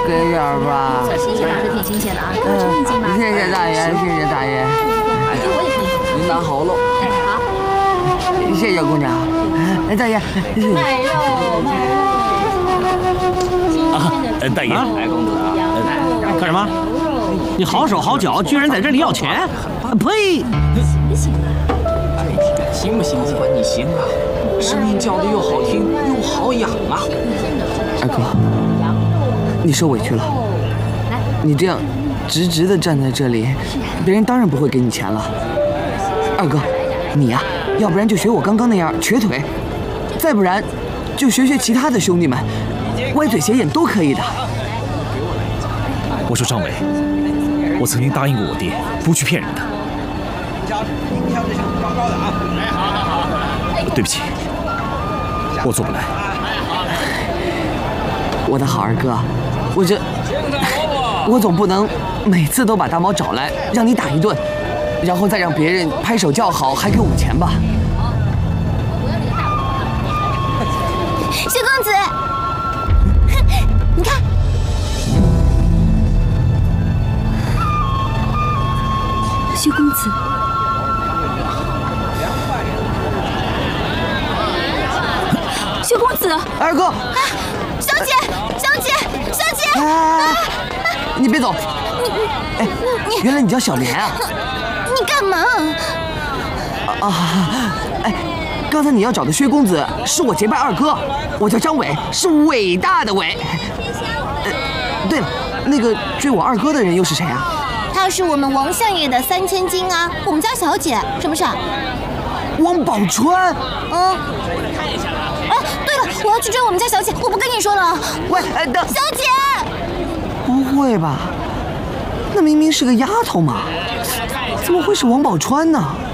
给点吧。 新鲜的，这挺新鲜的啊，哥称一斤吧。 谢谢大爷，谢谢大爷。 我也可以。 您拿好喽。 哎，好。 谢谢姑娘。哎，大爷。 卖肉，卖肉。 啊，大爷， 来公子啊， 干什么？你好手好脚，居然在这里要钱？呸！ 行不行？管你行啊，声音叫的又好听又好养啊。 二哥，你受委屈了。你这样直直的站在这里，别人当然不会给你钱了。二哥，你呀，要不然就学我刚刚那样瘸腿，再不然就学学其他的兄弟们，歪嘴斜眼都可以的。 我说张伟，我曾经答应过我爹，不去骗人的。对不起，我做不来。 我的好二哥，我总不能每次都把大毛找来让你打一顿，然后再让别人拍手叫好，还给我们钱吧？ 薛公子，你看，薛公子。薛公子， 二哥， 小姐，小姐，小姐， 你别走！哎，原来你叫小莲啊！ 你干嘛？ 哎，刚才你要找的薛公子是我结拜二哥，我叫张伟，是伟大的伟。对了，那个追我二哥的人又是谁啊？ 他是我们王相爷的3000金啊，我们家小姐，什么事？ 王宝钏。 对了，我要去追我们家小姐，我不跟你说了。 喂，等小姐， 不会吧？那明明是个丫头嘛，怎么会是王宝钏呢？